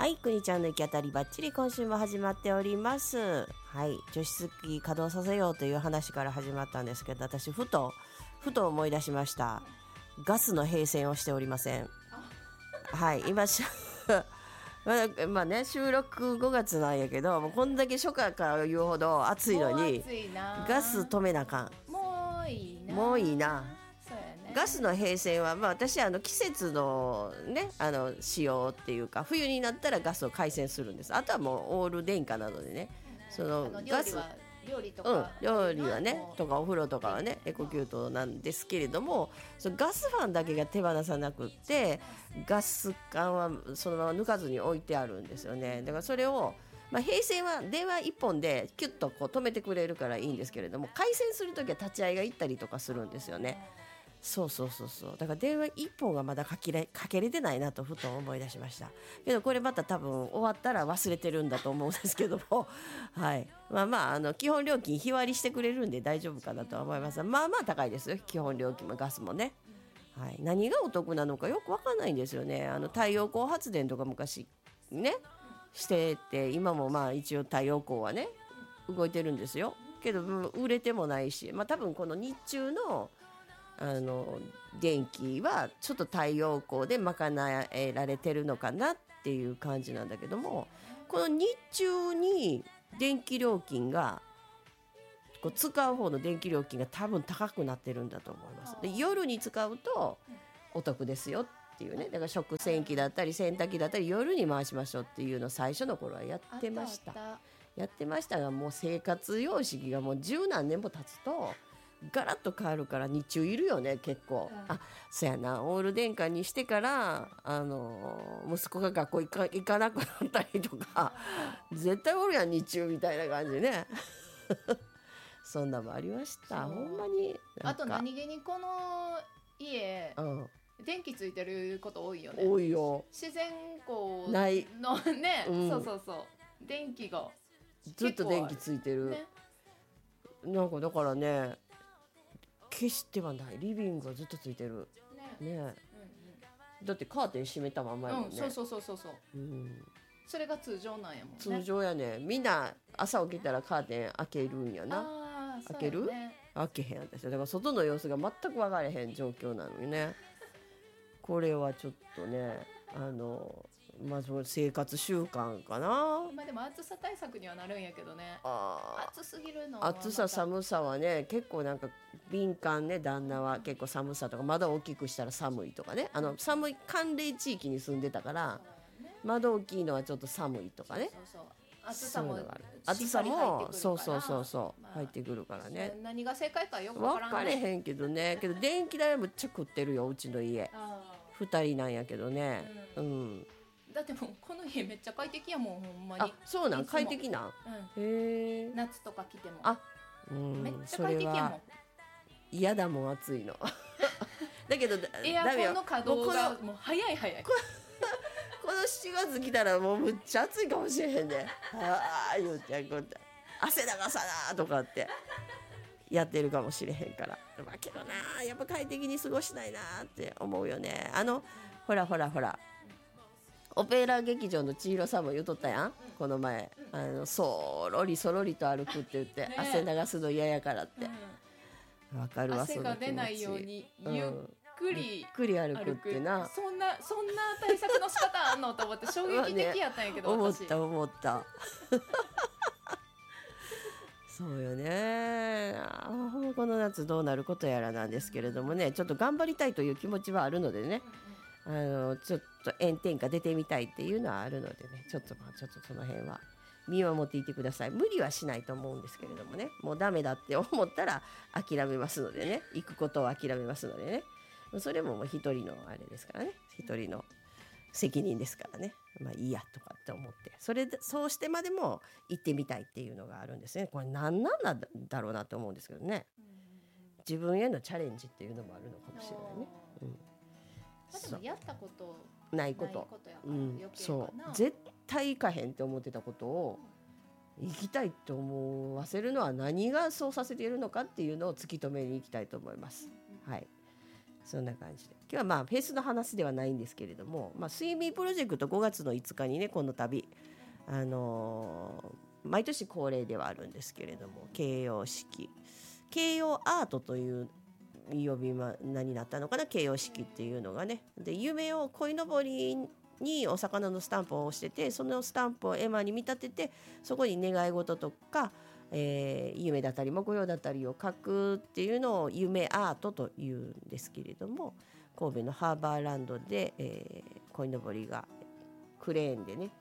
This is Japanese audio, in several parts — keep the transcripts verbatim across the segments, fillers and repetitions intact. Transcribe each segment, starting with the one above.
はいくにちゃんの行き当たりばっちり今週も始まっております。はい除湿機稼働させようという話から始まったんですけど、私ふとふと思い出しました。ガスの並線をしておりません。はい今しまあまあね、収録ごがつなんやけど、もうこんだけ初夏から言うほど暑いのにガス止めなあかん。 もういいなもういいな。 そうやね、 ガスの並線は、まあ、私はあの季節のねあの使用っていうか、冬になったらガスを回線するんです。あとはもうオール電化などでね、そのあの料ガス理は料理とうんか、 料理はねもうとかお風呂とかはねエコキュートなんですけれども、そのガスファンだけが手放さなくって、ガス管はそのまま抜かずに置いてあるんですよね。だからそれを、まあ、並線は電話いっぽんでキュッとこう止めてくれるからいいんですけれども、回線するときは立ち会いが行ったりとかするんですよね。そうそうそうそう、だから電話いっぽんがまだかけれ、かけれてないなとふと思い出しました。けどこれまた多分終わったら忘れてるんだと思うんですけどもはい、まあまあ、あの基本料金日割りしてくれるんで大丈夫かなとは思います。まあまあ高いですよ、基本料金もガスもね。はい、何がお得なのかよく分かんないんですよね。あの太陽光発電とか昔ねしてて、今もまあ一応太陽光はね動いてるんですよ。けど売れてもないし、まあ多分この日中のあの電気はちょっと太陽光で賄えられてるのかなっていう感じなんだけども、この日中に電気料金がこう使う方の電気料金が多分高くなってるんだと思います。で夜に使うとお得ですよっていうね、だから食洗機だったり洗濯機だったり夜に回しましょうっていうのを最初の頃はやってました。 あったあっやってましたが、もう生活様式がもう十何年も経つとガラッと変わるから、日中いるよね結構、 うん、 あそうやな、オール電化にしてからあの息子が学校行か、行かなくなったりとか絶対おるやん日中みたいな感じでねそんなもありました。 そうほんまになんかあと何気にこの家、 うん、 電気ついてること多いよね。 多いよ。 自然光ないのね、 うんそうそうそう、電気がずっと電気ついてる、 ね、 なんかだからね消してはない、リビングがずっとついてるね、 ね。 うんうん、 だってカーテン閉めたまんまやもんね、 うん、そうそうそうそうそう、 うん、 それが通常なんやもんね。 通常やね。みんな朝起きたらカーテン開けるんやな。 あー開ける、 そうやね、 開けへん私だから外の様子が全く分かれへん状況なのにね。これはちょっとねあのまあその生活習慣かな。 まあでも暑さ対策にはなるんやけどね。 あ暑すぎるのはまた暑さ寒さはね結構なんか敏感ね。旦那は結構寒さとか窓を大きくしたら寒いとかね、あの寒い寒冷地域に住んでたから窓大きいのはちょっと寒いとかね。 そうそう、暑さもそういうのがある。暑さしっかり入ってくるから、 もそうそうそうそう、 まあ入ってくるからね。 何が正解かよくわ分からんね。 かれへんけどね。けど電気代はむっちゃ食ってるようちの家。 あふたりなんやけどね、 ううん、 ーだってもうこの家めっちゃ快適やもんほんまに。 あそうなんいつも快適なん、 うん、 へえ、 夏とか来てもあ、うん、 めっちゃそれ快適やもんは。嫌だもん暑いのだけどエアコンの稼働がもう早い早い。 このしちがつ来たらもうむっちゃ暑いかもしれへんね。ああ言うてこう汗流さなとかってやってるかもしれへんから。だけどなやっぱ快適に過ごしたいなって思うよね。あのほらほらほらオペラ劇場の千尋さんも言うとったやん、この前あのそろりそろりと歩くって言って、 ね汗流すの嫌やからってわ、かるわ。 汗が出ないようにゆっくり、 ゆっくり歩くってな。 そんなそんな対策の仕方あんのと思って衝撃的やったんやけど、 思っ私た思ったそうよね。あーこの夏どうなることやらなんですけれどもね、ちょっと頑張りたいという気持ちはあるのでね、あのちょっと炎天下出てみたいっていうのはあるのでね、ちょっとまあちょっとその辺は見守っていてください。無理はしないと思うんですけれどもね、もうダメだって思ったら諦めますのでね、行くことを諦めますのでね、それももう一人のあれですからね、一人の責任ですからね、まあいいやとかって思って、それでそうしてまでも行ってみたいっていうのがあるんですね。これ何なんだだろうなと思うんですけどね、自分へのチャレンジっていうのもあるのかもしれないね、うん、 まあ、でもやったことないことないことやからうん、 余計かそな、 う絶対行かへんって思ってたことを行きたいと思わせるのは何がそうさせているのかっていうのを突き止めに行きたいと思います、はい、 そんな感じで今日はまあフェスの話ではないんですけれども、まあ、睡眠プロジェクトごがつのいつかにねこの度、あのー、毎年恒例ではあるんですけれども形容式形容アートという呼び名になったのかな形容式っていうのがねで夢を鯉のぼりにお魚のスタンプを押しててそのスタンプを絵馬に見立ててそこに願い事とか、えー、夢だったり目標だったりを書くっていうのを夢アートというんですけれども神戸のハーバーランドで、えー、鯉のぼりがクレーンでね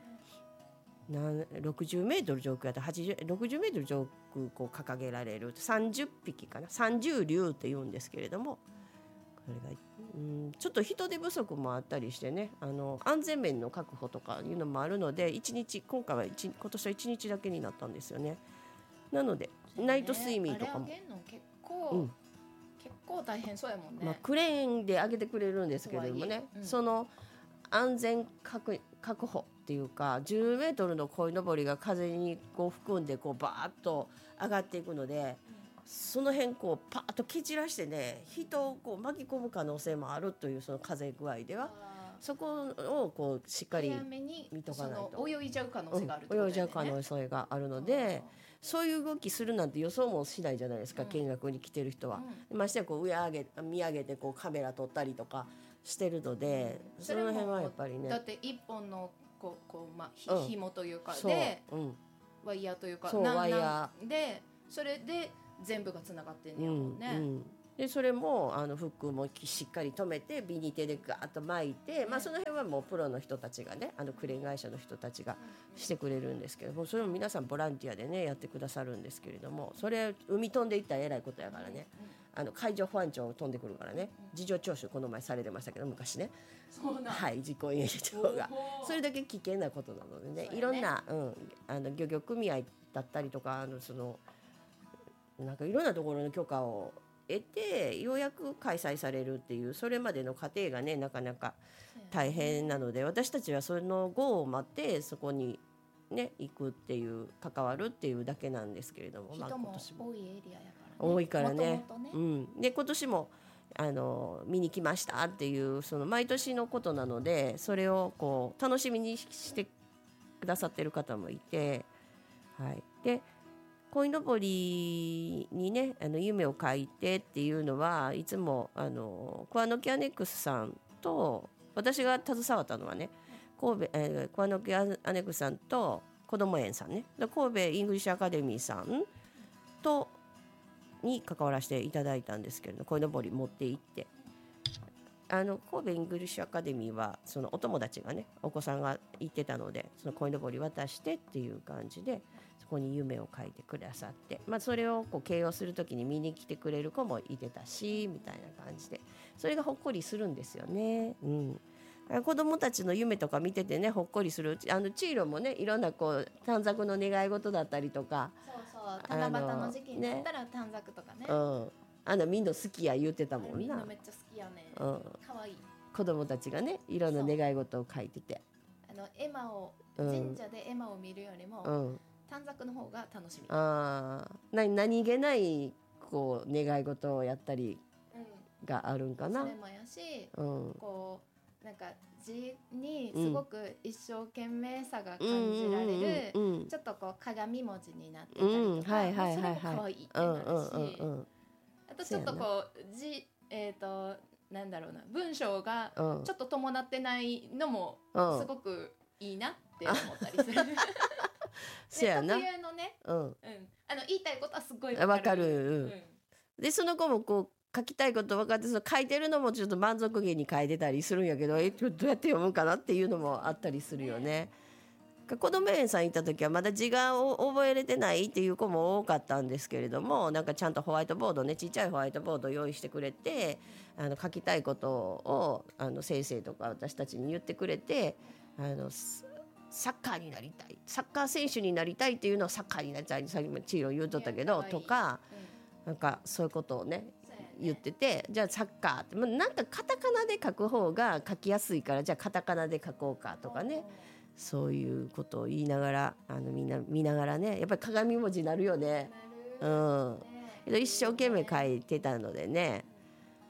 ろくじゅうメートル上空やったらはちじゅうろくじゅうメートル上空こう掲げられるさんじゅっぴきかなさんじゅう竜って言うんですけれどもこれが、うん、ちょっと人手不足もあったりしてねあの安全面の確保とかいうのもあるのでいちにち今回は今年はいちにちだけになったんですよね。なので、ね、ナイト睡眠とかもあれ上げんの結構、うん、結構大変そうやもんね、 まあ、クレーンで上げてくれるんですけれどもね、うん、その安全 確, 確保っていうかじゅうメートルの鯉のぼりが風にこう含んでこうバーッと上がっていくので、うん、その辺こうパーッと蹴散らしてね人をこう巻き込む可能性もあるというその風具合ではそこをこうしっかり見とかないと泳いじゃう可能性があるってことだよね、 うん、泳いじゃう可能性があるのでそういう動きするなんて予想もしないじゃないですか、うん、見学に来てる人は、うん、ましてやこう上上げ見上げてこうカメラ撮ったりとかしてるので、うん、その辺はやっぱりねだって一本のこうこう、まあ、ひ紐というかで、うん、ワイヤーというかそうワイヤーでそれで全部がつながってんねやもんね、うんうん、 でそれもあのフックもしっかり止めてビニ手でガーッと巻いて、まあ、その辺はもうプロの人たちがねあのクレーン会社の人たちがしてくれるんですけどもそれも皆さんボランティアでねやってくださるんですけれどもそれ海飛んでいったらえらいことやからねあの海上保安庁飛んでくるからね事情聴取この前されてましたけど昔ねそうなんはい自己演長がそれだけ危険なことなのでねいろんな、うん、あの漁業組合だったりとかあのそのなんかいろんなところの許可を得てようやく開催されるっていうそれまでの過程がねなかなか大変なので私たちはその号を待ってそこにね行くっていう関わるっていうだけなんですけれども、 人も多いエリアやからね多いからね、 元々ね、 うん、で今年もあの見に来ましたっていうその毎年のことなのでそれをこう楽しみにしてくださってる方もいて、はい、で鯉のぼりにねあの夢を書いてっていうのはいつもあの桑の木アネックスさんと私が携わったのはね神戸、えー、桑の木アネックスさんとこども園さんね神戸イングリッシュアカデミーさんとに関わらせていただいたんですけれど鯉のぼり持って行ってあの神戸イングリッシュアカデミーはそのお友達がねお子さんが行ってたのでその鯉のぼり渡してっていう感じでそこに夢を書いてくださって、まあ、それをこう形容するときに見に来てくれる子もいてたしみたいな感じでそれがほっこりするんですよね、うん、子どもたちの夢とか見ててねほっこりするあのチーロもねいろんなこう短冊の願い事だったりとかそうそう七夕の時期になったら短冊とかね、 うん、あのみんな好きや言ってたもんなみんなめっちゃ好きやね、うん、かわいい子どもたちがねいろんな願い事を書いててあの絵馬を、うん、神社で絵馬を見るよりも、うん短冊の方が楽しみ。 あな何気ないこう願い事をやったりがあるんかな、 うん、それもやし、うん、こうなんか字にすごく一生懸命さが感じられる、うんうんうん、ちょっとこう鏡文字になってたりとか、うんはいはいはいはい、それも可愛いってなるし、うんうんうんうん、あとちょっとこう字えっ、ー、となんだろうな文章がちょっと伴ってないのもすごくいいなって思ったりする。 そうやな、 特有のね、うんうん、あの言いたいことはすごいわかる、うんうん、でその子もこう書きたいこと分かってその書いてるのもちょっと満足げに書いてたりするんやけどえどうやって読むかなっていうのもあったりするよね。子ども園さん行った時はまだ字が覚えれてないっていう子も多かったんですけれどもなんかちゃんとホワイトボードねちっちゃいホワイトボードを用意してくれてあの書きたいことをあの先生とか私たちに言ってくれてあのサッカーになりたいサッカー選手になりたいっていうのをサッカーになりたいさっきもチーロ言うとったけどとか、うん、なんかそういうことをね言っててじゃあサッカーってなんかカタカナで書く方が書きやすいからじゃあカタカナで書こうかとかねそういうことを言いながらあのみんな見ながらねやっぱり鏡文字になるよね、うん、一生懸命書いてたのでね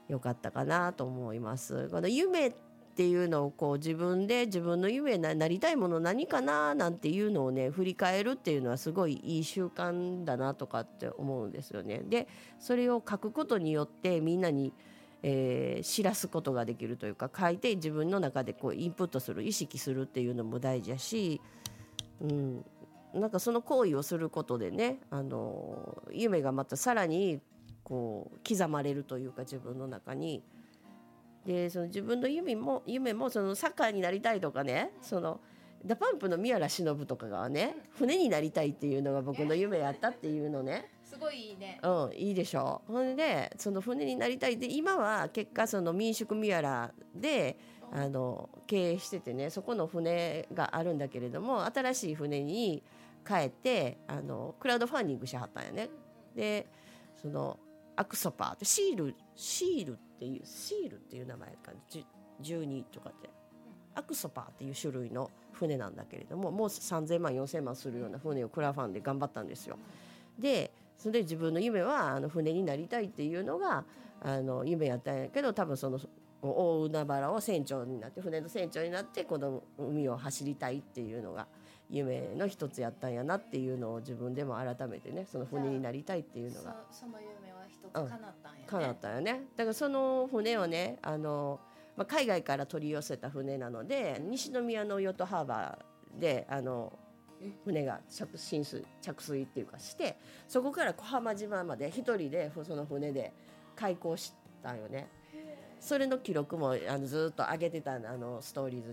よかったかなと思います。この夢っていうのをこう自分で自分の夢ななりたいもの何かななんていうのをね振り返るっていうのはすごいいい習慣だなとかって思うんですよね。でそれを書くことによってみんなに、えー、知らすことができるというか、書いて自分の中でこうインプットする、意識するっていうのも大事だし、うん、なんかその行為をすることでね、あの夢がまたさらにこう刻まれるというか、自分の中に。でその自分の夢も夢もそのサッカーになりたいとかね、そのダパンプの宮良忍とかがね、船になりたいっていうのが僕の夢やったっていうのね。 すごいいいね。 うん、いいでしょ。ほんでその船になりたいで、今は結果その民宿宮良であの経営しててね、そこの船があるんだけれども、新しい船に変えてあのクラウドファンディングしはったんやね。でそのアクソパーってシールシールっていうシールっていう名前か、じゅうにとかってアクソパーっていう種類の船なんだけれども、もうさんぜんまんよんせんまんするような船をクラファンで頑張ったんですよ。でそれで自分の夢はあの船になりたいっていうのがあの夢やったんやけど、多分その大海原を船長になって、船の船長になってこの海を走りたいっていうのが夢の一つやったんやなっていうのを自分でも改めてね、その船になりたいっていうのがそ, その夢は一つ叶ったんやね、うん、 叶ったよね。だからその船をね、あの、まあ、海外から取り寄せた船なので、西宮のヨットハーバーであの船が着水着水っていうかして、そこから小浜島まで一人でその船で開港したよね。それの記録もあのずっと上げてたあのストーリーズ